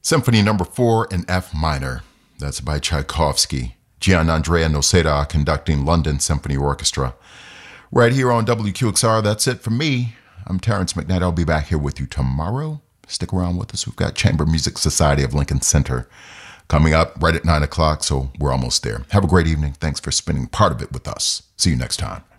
Symphony Number 4 in F minor. That's by Tchaikovsky. Gianandrea Noseda conducting London Symphony Orchestra. Right here on WQXR, that's it for me. I'm Terrence McKnight. I'll be back here with you tomorrow. Stick around with us. We've got Chamber Music Society of Lincoln Center coming up right at 9 o'clock, so we're almost there. Have a great evening. Thanks for spending part of it with us. See you next time.